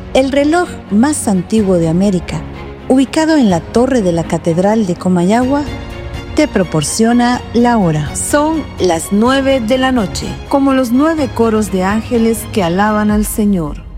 El reloj más antiguo de América, ubicado en la torre de la Catedral de Comayagua, te proporciona la hora. Son las 9 de la noche, como los 9 coros de ángeles que alaban al Señor.